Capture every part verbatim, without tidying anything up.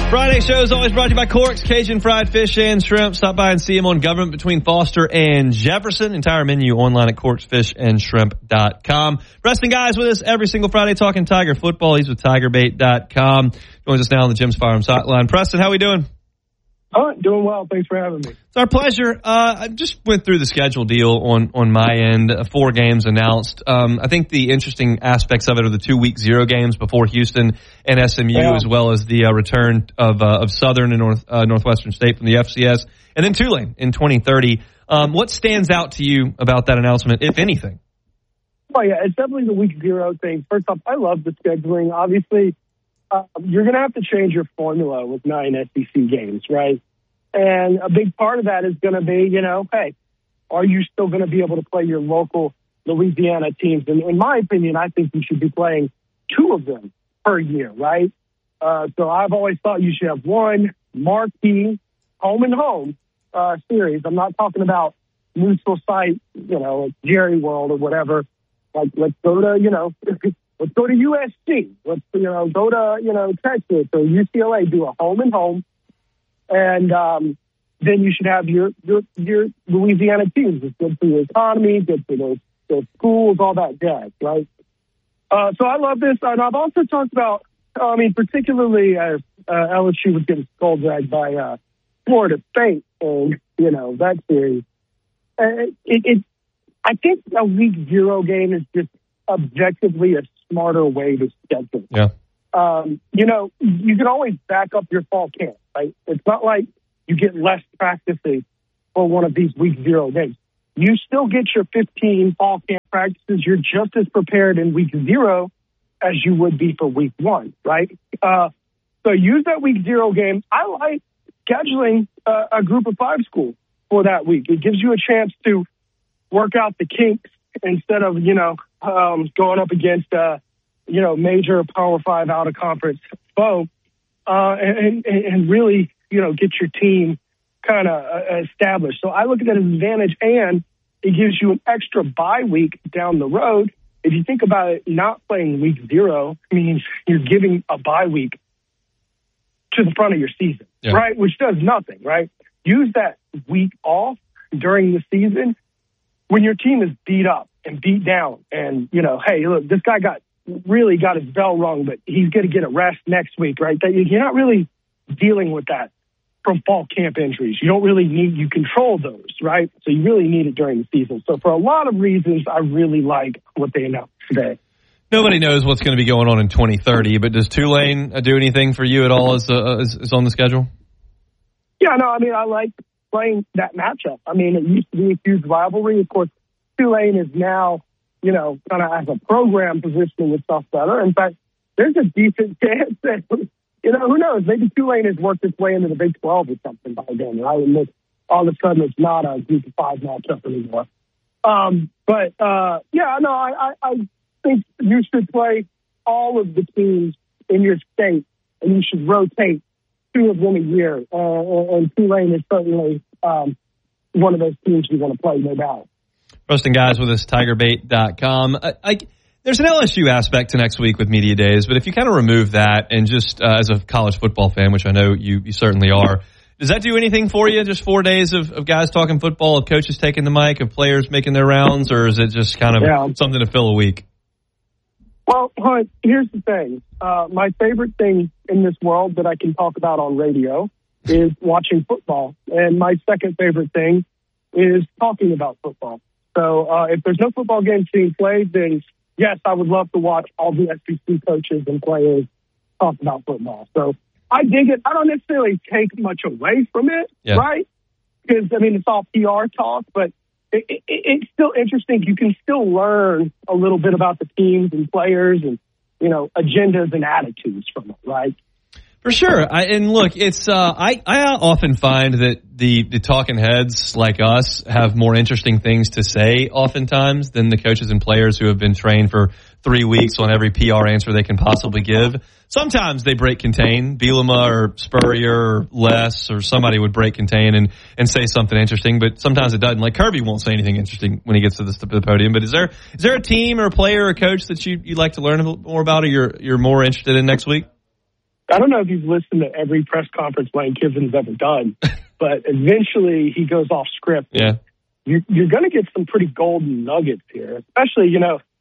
Friday show is always brought to you by Corks, Cajun fried fish and shrimp. Stop by and see them on Government between Foster and Jefferson. Entire menu online at corks fish and shrimp dot com. Preston Guy is with us every single Friday talking Tiger football. He's with tiger bait dot com. Joins us now on the Jim's Firearms Hotline. Preston, how we doing? Oh, doing well. Thanks for having me. It's our pleasure. Uh, I just went through the schedule deal on, on my end. Uh, four games announced. Um, I think the interesting aspects of it are the two week zero games before Houston and S M U, yeah. as well as the uh, return of uh, of Southern and North uh, Northwestern State from the F C S, and then Tulane in twenty thirty. Um, what stands out to you about that announcement, if anything? Oh yeah, it's definitely the week zero thing. First off, I love the scheduling. Obviously, uh, you're going to have to change your formula with nine S E C games, right? And a big part of that is going to be, you know, hey, are you still going to be able to play your local Louisiana teams? And in my opinion, I think you should be playing two of them per year, right? Uh, so I've always thought you should have one marquee home and home uh, series. I'm not talking about neutral site, you know, like Jerry World or whatever. Like, let's go to, you know, let's go to U S C. Let's, you know, go to, you know, Texas or U C L A, do a home and home. And um, then you should have your, your your Louisiana teams. It's good for your economy, good for those, those schools, all that jazz, right? Uh, so I love this. And I've also talked about, I mean, particularly as uh, L S U was getting skull dragged by uh, Florida State and, you know, that series. Uh, it, it, I think a week zero game is just objectively a smarter way to schedule. Yeah. Um, you know, you can always back up your fall camp, right? It's not like you get less practices for one of these week zero games. You still get your fifteen fall camp practices. You're just as prepared in week zero as you would be for week one, right? Uh, so use that week zero game. I like scheduling uh, a group of five school for that week. It gives you a chance to work out the kinks instead of, you know, um, going up against, uh, you know, major Power Five out of conference foe, uh, and, and really, you know, get your team kind of uh, established. So I look at that as an advantage, and it gives you an extra bye week down the road. If you think about it, not playing week zero means you're giving a bye week to the front of your season, yeah. right? Which does nothing, right? Use that week off during the season when your team is beat up and beat down, and, you know, hey, look, this guy got really got his bell rung, but he's going to get a rest next week, right? That you're not really dealing with that from fall camp injuries. You don't really need, you control those, right? So you really need it during the season. So for a lot of reasons, I really like what they announced today. Nobody knows what's going to be going on in twenty thirty, but does Tulane do anything for you at all as, uh, as, as on the schedule? Yeah, no, I mean, I like playing that matchup. I mean, it used to be a huge rivalry. Of course, Tulane is now, you know, kind of as a program positioning itself better. In fact, there's a decent chance that, you know, who knows, maybe Tulane has worked its way into the Big twelve or something by then, right? And all of a sudden it's not a group of five matchup anymore. Um, but, uh, yeah, no, I, I, I think you should play all of the teams in your state, and you should rotate two of them a year. Uh, and Tulane is certainly um, one of those teams you want to play, no doubt. Preston Guys with us, tiger bait dot com. I, I, there's an L S U aspect to next week with Media Days, but if you kind of remove that and just uh, as a college football fan, which I know you, you certainly are, does that do anything for you? Just four days of, of guys talking football, of coaches taking the mic, of players making their rounds, or is it just kind of yeah. something to fill a week? Well, Hunt, here's the thing. Uh, my favorite thing in this world that I can talk about on radio is watching football. And my second favorite thing is talking about football. So uh, if there's no football games being played, then yes, I would love to watch all the S E C coaches and players talk about football. So I dig it. I don't necessarily take much away from it, yeah. right? Because, I mean, it's all P R talk, but it, it, it's still interesting. You can still learn a little bit about the teams and players and, you know, agendas and attitudes from it, right? For sure. I, and look, it's uh, I, I often find that the, the talking heads like us have more interesting things to say oftentimes than the coaches and players who have been trained for three weeks on every P R answer they can possibly give. Sometimes they break contain. Bielema or Spurrier or Les or somebody would break contain and, and say something interesting, but sometimes it doesn't. Like Kirby won't say anything interesting when he gets to the, to the podium. But is there is there a team or a player or a coach that you, you'd like to learn a little more about or you're, you're more interested in next week? I don't know if you've listened to every press conference Lane Kiffin's ever done, but eventually he goes off script. Yeah. You're, you're going to get some pretty golden nuggets here, especially, you know,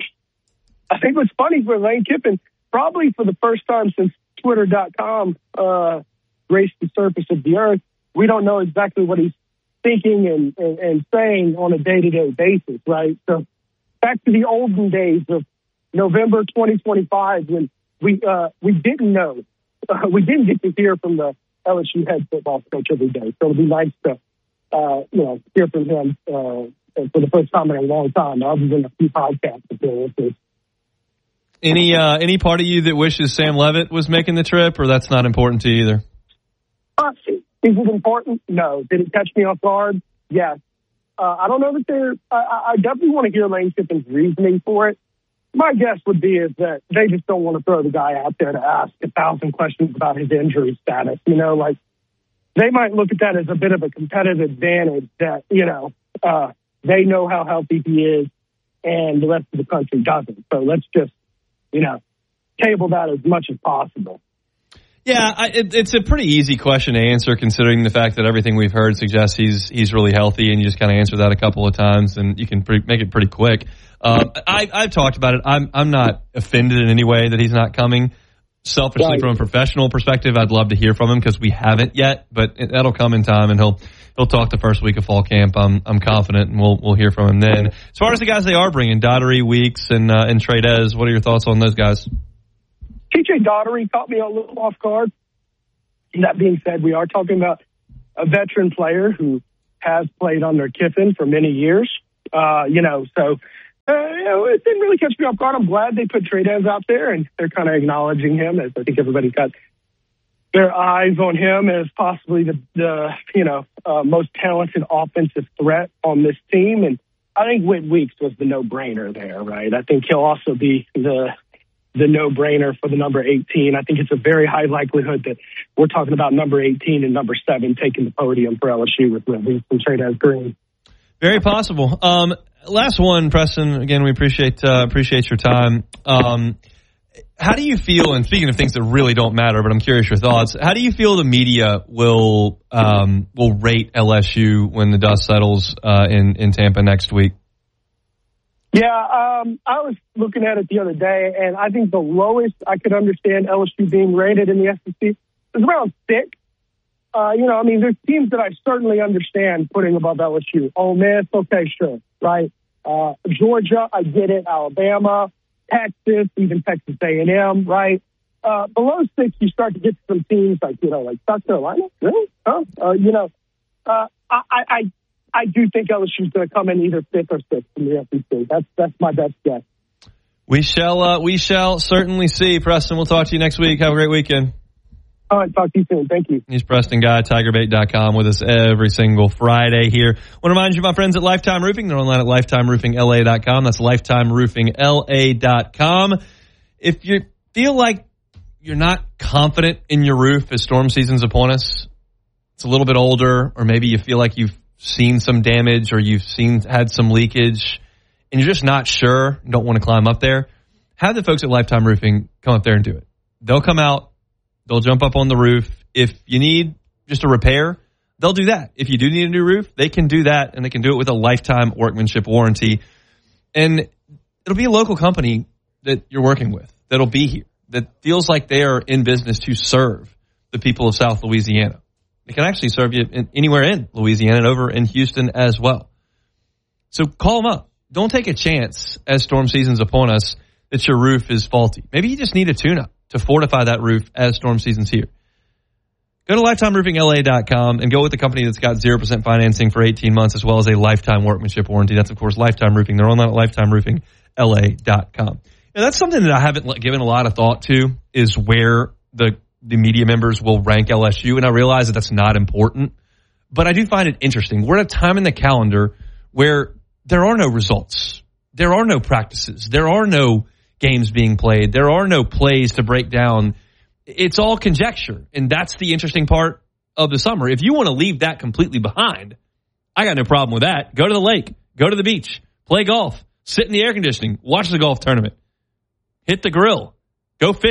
I think what's funny for Lane Kiffin, probably for the first time since Twitter dot com uh, graced the surface of the earth, we don't know exactly what he's thinking and, and, and saying on a day-to-day basis, right? So back to the olden days of November twenty twenty-five when we uh, we didn't know. Uh, we didn't get to hear from the L S U head football coach every day. So it'll be nice to, uh, you know, hear from him uh, for the first time in a long time, other than a few podcasts appearances. Any uh, any part of you that wishes Sam Levitt was making the trip, or that's not important to you either? Uh, is it important? No. Did it catch me off guard? Yes. Uh, I don't know that they're. I, I definitely want to hear Lane Kiffin's reasoning for it. My guess would be is that they just don't want to throw the guy out there to ask a thousand questions about his injury status. You know, like they might look at that as a bit of a competitive advantage that, you know, uh, they know how healthy he is and the rest of the country doesn't. So let's just, you know, table that as much as possible. Yeah, I, it, it's a pretty easy question to answer considering the fact that everything we've heard suggests he's he's really healthy, and you just kind of answer that a couple of times, and you can pre- make it pretty quick. Um, I, I've talked about it. I'm I'm not offended in any way that he's not coming. Selfishly, right. From a professional perspective, I'd love to hear from him because we haven't yet, but it, that'll come in time, and he'll he'll talk the first week of fall camp. I'm I'm confident, and we'll we'll hear from him then. As far as the guys they are bringing, Daugherty, Weeks, and uh, and Tradez, what are your thoughts on those guys? T J Daugherty caught me a little off guard. That being said, we are talking about a veteran player who has played under Kiffin for many years. Uh, you know, so uh, you know, it didn't really catch me off guard. I'm glad they put Tradez out there, and they're kind of acknowledging him, as I think everybody's got their eyes on him as possibly the, the you know, uh, most talented offensive threat on this team. And I think Whit Weeks was the no-brainer there, right? I think he'll also be the the no-brainer for the number eighteen. I think it's a very high likelihood that we're talking about number eighteen and number seven taking the podium for L S U with Whit Weeks and Tradez Green. Very possible. Um, last one, Preston. Again, we appreciate uh, appreciate your time. Um, how do you feel, and speaking of things that really don't matter, but I'm curious your thoughts, how do you feel the media will um, will rate L S U when the dust settles uh, in, in Tampa next week? Yeah, um, I was looking at it the other day, and I think the lowest I could understand L S U being rated in the S E C is around six. Uh, you know, I mean, there's teams that I certainly understand putting above L S U. Ole Miss, okay, sure, right? Uh, Georgia, I get it. Alabama, Texas, even Texas A and M, right? Uh, below six, you start to get to some teams like, you know, like South Carolina, really? Huh? Uh, you know, uh, I, I, I do think L S U is going to come in either fifth or sixth in the S E C. That's that's my best guess. We shall uh, we shall certainly see. Preston, we'll talk to you next week. Have a great weekend. All right, talk to you soon. Thank you. He's Preston Guy, Tiger Bait dot com, with us every single Friday here. I want to remind you, my friends at Lifetime Roofing. They're online at lifetime roofing L A dot com. That's lifetime roofing L A dot com. If you feel like you're not confident in your roof as storm season's upon us, it's a little bit older, or maybe you feel like you've seen some damage or you've seen had some leakage and you're just not sure, don't want to climb up there, have the folks at Lifetime Roofing come up there and do it. They'll come out, they'll jump up on the roof. If you need just a repair, they'll do that. If you do need a new roof, they can do that, and they can do it with a lifetime workmanship warranty. And it'll be a local company that you're working with that'll be here, that feels like they are in business to serve the people of South Louisiana. It can actually serve you in, anywhere in Louisiana and over in Houston as well. So call them up. Don't take a chance as storm season's upon us that your roof is faulty. Maybe you just need a tune-up to fortify that roof as storm season's here. Go to lifetime roofing L A dot com and go with the company that's got zero percent financing for eighteen months as well as a lifetime workmanship warranty. That's, of course, Lifetime Roofing. They're online at lifetime roofing L A dot com. Now, that's something that I haven't given a lot of thought to, is where the the media members will rank L S U, and I realize that that's not important, but I do find it interesting. We're at a time in the calendar where there are no results. There are no practices. There are no games being played. There are no plays to break down. It's all conjecture, and that's the interesting part of the summer. If you want to leave that completely behind, I got no problem with that. Go to the lake. Go to the beach. Play golf. Sit in the air conditioning. Watch the golf tournament. Hit the grill. Go fishing.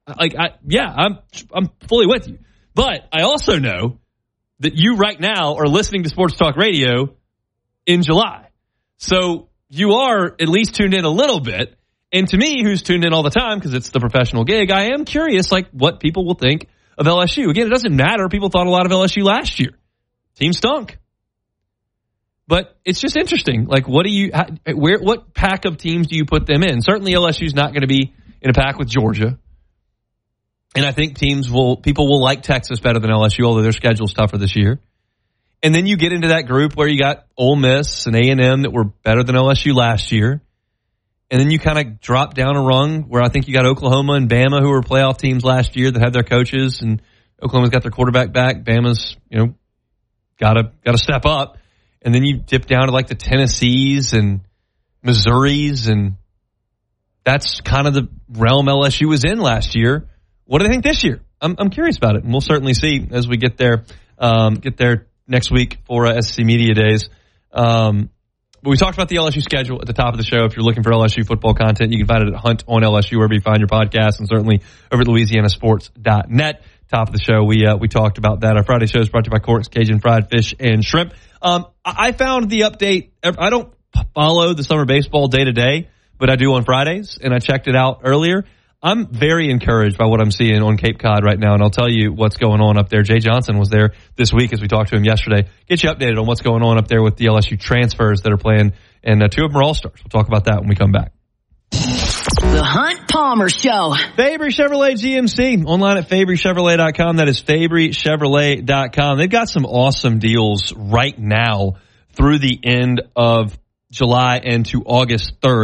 Like, I, yeah, I'm I'm fully with you. But I also know that you right now are listening to Sports Talk Radio in July. So you are at least tuned in a little bit. And to me, who's tuned in all the time because it's the professional gig, I am curious, like, what people will think of L S U. Again, it doesn't matter. People thought a lot of L S U last year. Team stunk. But it's just interesting. Like, what do you, how, where, what pack of teams do you put them in? Certainly L S U's not going to be in a pack with Georgia. And I think teams will, people will like Texas better than L S U, although their schedule's tougher this year. And then you get into that group where you got Ole Miss and A and M that were better than L S U last year. And then you kind of drop down a rung where I think you got Oklahoma and Bama, who were playoff teams last year that had their coaches, and Oklahoma's got their quarterback back. Bama's, you know, gotta, gotta step up. And then you dip down to like the Tennessees and Missouris, and that's kind of the realm L S U was in last year. What do they think this year? I'm, I'm curious about it, and we'll certainly see as we get there, um, get there next week for uh, S E C Media Days. Um, but we talked about the L S U schedule at the top of the show. If you're looking for L S U football content, you can find it at Hunt on L S U, wherever you find your podcast, and certainly over at Louisiana Sports dot net. Top of the show, we uh, we talked about that. Our Friday show is brought to you by Cork's Cajun Fried Fish and Shrimp. Um, I found the update. I don't follow the summer baseball day to day, but I do on Fridays, and I checked it out earlier. I'm very encouraged by what I'm seeing on Cape Cod right now, and I'll tell you what's going on up there. Jay Johnson was there this week as we talked to him yesterday. Get you updated on what's going on up there with the L S U transfers that are playing, and uh, two of them are All-Stars. We'll talk about that when we come back. The Hunt Palmer Show. Fabry Chevrolet G M C. Online at Fabry Chevrolet dot com. That is Fabry Chevrolet dot com. They've got some awesome deals right now through the end of July and to August third.